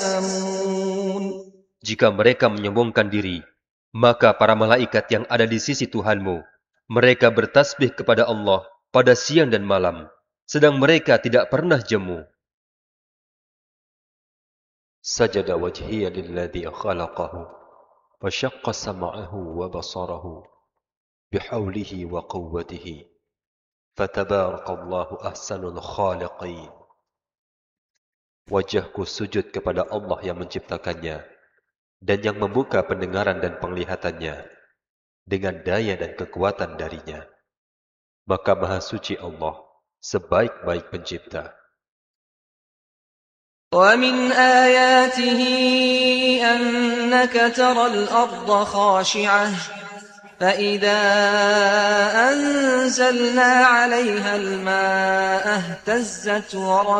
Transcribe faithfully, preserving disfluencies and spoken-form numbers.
Jika mereka menyombongkan diri, maka para malaikat yang ada di sisi Tuhanmu, mereka bertasbih kepada Allah pada siang dan malam, sedang mereka tidak pernah jemu. Sajada wajhiya lilladzi khalaqahu, wa syaqqa sam'ahu wa basarahu, bihaulihi wa quwwatihi, fatabarakallahu ahsanul khaliqin. Wajahku sujud kepada Allah yang menciptakannya, dan yang membuka pendengaran dan penglihatannya dengan daya dan kekuatan darinya. Maka Maha Suci Allah, sebaik-baik pencipta. وَمِنْ آيَاتِهِ أَنَّكَ تَرَى الْأَرْضَ خَاشِعَةً فَإِذَا أَنزَلْنَا عَلَيْهَا الْمَاءَ اهْتَزَّتْ وَرَبَتْ